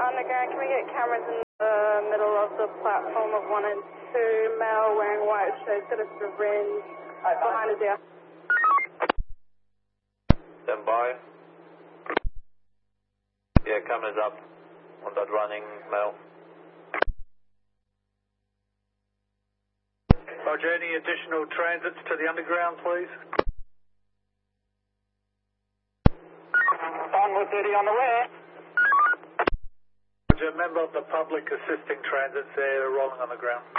underground. Can we get cameras in the middle of the platform of 1 and 2? Male wearing white shirts, got a syringe behind his ear. Stand by. Yeah, cameras up on that running male. Roger, any additional transits to the underground, please? Onward 30 on the way. Roger, member of the public assisting transits there, rolling on the ground.